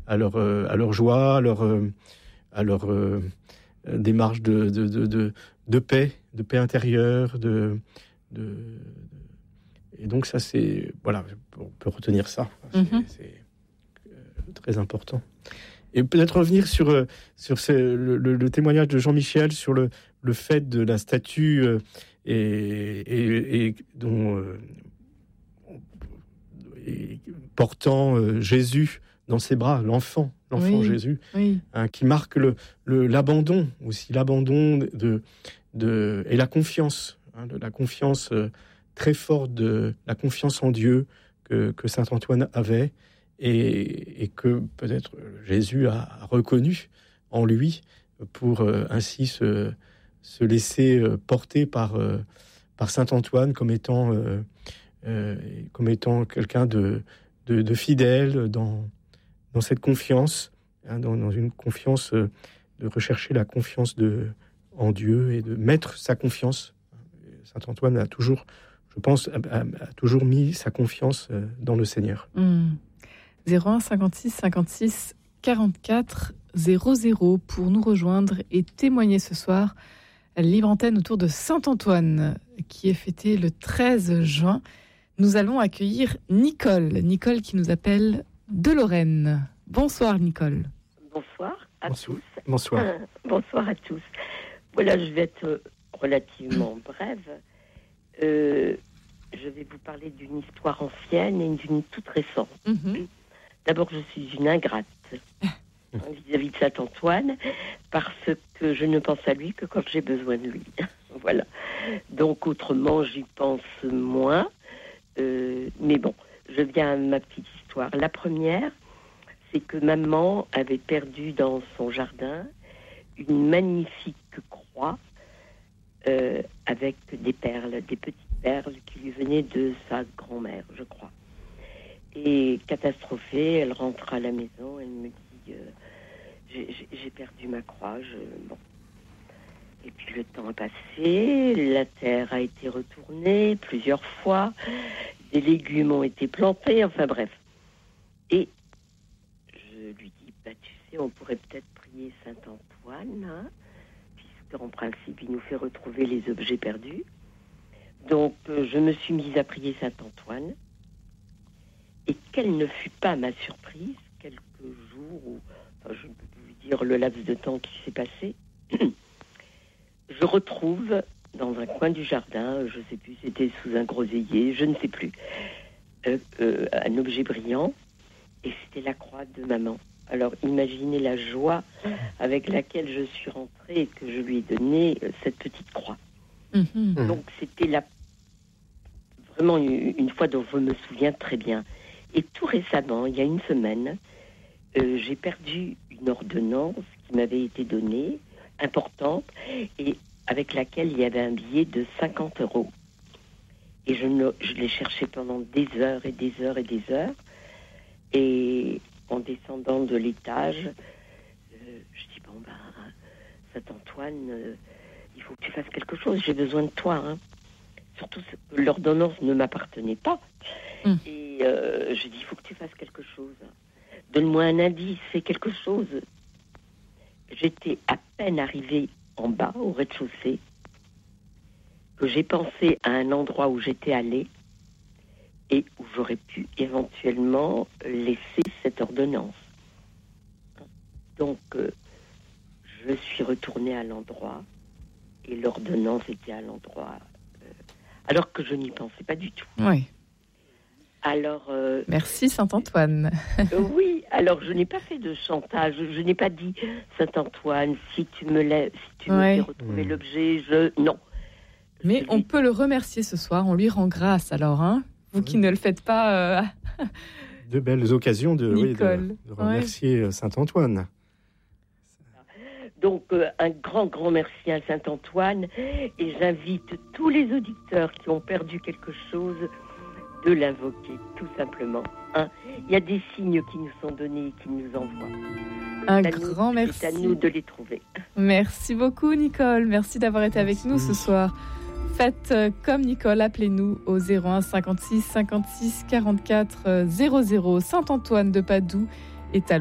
leur joie, à leur démarche de paix intérieure, et donc ça c'est voilà, on peut retenir ça. C'est très important. Et peut-être revenir sur le témoignage de Jean-Michel sur le fait de la statue et dont portant Jésus dans ses bras, l'enfant Jésus, qui marque l'abandon aussi, l'abandon et la confiance, la confiance très forte, de la confiance en Dieu que saint Antoine avait, et que peut-être Jésus a reconnu en lui pour ainsi se laisser porter par saint Antoine comme étant quelqu'un de fidèle dans cette confiance, dans une confiance, de rechercher la confiance en Dieu et de mettre sa confiance. Saint Antoine a toujours, je pense, a toujours mis sa confiance dans le Seigneur. 01 56 56 44 00 pour nous rejoindre et témoigner ce soir. Libre antenne autour de Saint Antoine qui est fêté le 13 juin. Nous allons accueillir Nicole qui nous appelle de Lorraine. Bonsoir Nicole. Bonsoir à tous. Bonsoir. Bonsoir à tous. Voilà, je vais être relativement brève. Je vais vous parler d'une histoire ancienne et d'une toute récente. D'abord, je suis une ingrate vis-à-vis de Saint Antoine parce que je ne pense à lui que quand j'ai besoin de lui. Voilà. Donc, autrement, j'y pense moins. Mais bon, je viens à ma petite histoire. La première, c'est que maman avait perdu dans son jardin une magnifique croix avec des perles, des petites perles qui lui venaient de sa grand-mère, je crois. Et catastrophée, elle rentre à la maison, elle me dit j'ai perdu ma croix. Bon. Et puis le temps a passé, la terre a été retournée plusieurs fois, des légumes ont été plantés, enfin bref. Et je lui dis, tu sais, on pourrait peut-être prier Saint Antoine, puisqu'en principe, il nous fait retrouver les objets perdus. Donc, je me suis mise à prier Saint Antoine. Et quelle ne fut pas ma surprise, quelques jours, je ne peux plus dire le laps de temps qui s'est passé, je retrouve dans un coin du jardin, je ne sais plus, c'était sous un groseillier, je ne sais plus, un objet brillant, et c'était la croix de maman. Alors imaginez la joie avec laquelle je suis rentrée et que je lui ai donné cette petite croix. Donc c'était vraiment une fois dont je me souviens très bien. Et tout récemment, il y a une semaine, j'ai perdu une ordonnance qui m'avait été donnée, importante, et avec laquelle il y avait un billet de 50 €. Et je l'ai cherché pendant des heures et des heures et des heures. Et en descendant de l'étage, je dis, Saint Antoine, il faut que tu fasses quelque chose, j'ai besoin de toi. Surtout que l'ordonnance ne m'appartenait pas. Et je dis, il faut que tu fasses quelque chose. Donne-moi un indice, fais quelque chose. J'étais à peine arrivée en bas, au rez-de-chaussée, que j'ai pensé à un endroit où j'étais allée et où j'aurais pu éventuellement laisser cette ordonnance. Donc, je suis retournée à l'endroit et l'ordonnance était à l'endroit, alors que je n'y pensais pas du tout. Oui. Alors, merci Saint-Antoine. Oui, alors je n'ai pas fait de chantage, je n'ai pas dit Saint-Antoine, si tu me fais retrouver l'objet, non. Mais on peut le remercier ce soir, on lui rend grâce alors, vous qui ne le faites pas. De belles occasions de remercier Saint-Antoine. Donc un grand merci à Saint-Antoine, et j'invite tous les auditeurs qui ont perdu quelque chose de l'invoquer, tout simplement. Il y a des signes qui nous sont donnés et qui nous envoient. Un grand merci. C'est à nous de les trouver. Merci beaucoup Nicole, merci d'avoir été avec nous ce soir. Faites comme Nicole, appelez-nous au 01 56 56 44 00. Saint-Antoine de Padoue est à